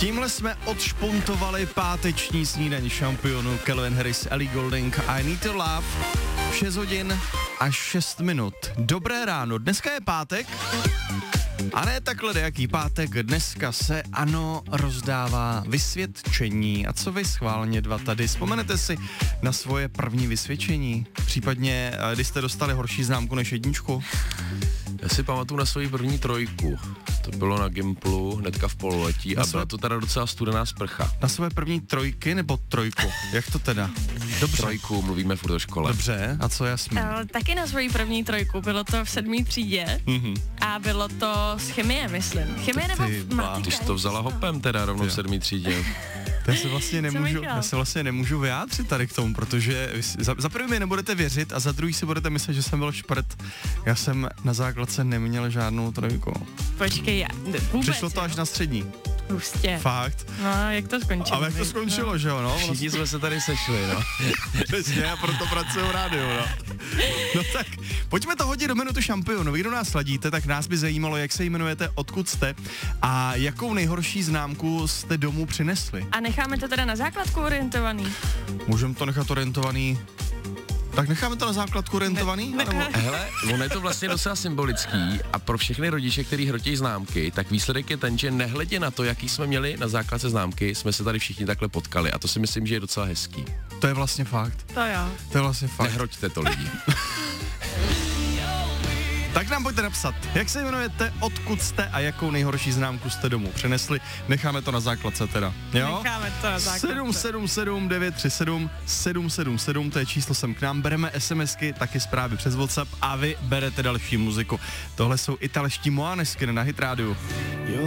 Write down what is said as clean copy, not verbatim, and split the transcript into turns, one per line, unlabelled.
Tímhle jsme odšpuntovali páteční snídaň šampionů Calvin Harris, Ellie Goulding, I Need to Love, 6 hodin a 6 minut. Dobré ráno, dneska je pátek. A ne takhle jaký pátek, dneska se ANO rozdává vysvědčení. A co vy schválně dva tady? Vzpomenete si na svoje první vysvědčení? Případně, když jste dostali horší známku než jedničku?
Já si pamatuju na svoji první 3. To bylo na Gimplu, hnedka v pololetí a byla to teda docela studená sprcha.
Na své první 3 nebo 3? Jak to teda?
Dobře. 3, mluvíme furt o škole.
Dobře, a co Jasmín?
Taky na svoji první 3, bylo to v 7. třídě a bylo to z chemie, myslím. Chemie nebo matika?
Ty jsi to vzala hopem teda rovnou v 7. třídě.
Já se vlastně nemůžu vyjádřit tady k tomu, protože za prvý mi nebudete věřit a za druhý si budete myslet, že jsem byl šprt. Já jsem na základce neměl žádnou 3.
Počkej, vůbec.
Přišlo to až na střední.
Hustě.
Fakt.
No, jak to skončilo?
Ale jak to skončilo, že jo, no?
Všichni jsme se tady sešli, no.
Přesně, a proto pracuju v rádiu, no. No tak, pojďme to hodit do minutu šampionu. Vy, kdo nás sledíte, tak nás by zajímalo, jak se jmenujete, odkud jste a jakou nejhorší známku jste domů přinesli.
A necháme to teda na základku orientovaný?
Můžeme to nechat orientovaný. Tak necháme to na základku orientovaný?
Hele, ono je to vlastně docela symbolický a pro všechny rodiče, kteří hrotí známky, tak výsledek je ten, že nehledě na to, jaký jsme měli na základce známky, jsme se tady všichni takhle potkali a to si myslím, že je docela hezký.
To je vlastně fakt.
To jo.
To je vlastně fakt.
Nehroťte to lidi.
Tak nám pojďte napsat, jak se jmenujete, odkud jste a jakou nejhorší známku jste domů přinesli. Necháme to na základce teda, jo?
Necháme to na základce.
777 937 777, to je číslo sem k nám. Bereme SMSky, taky zprávy přes WhatsApp a vy berete další muziku. Tohle jsou italští Måneskin na Hit rádiu.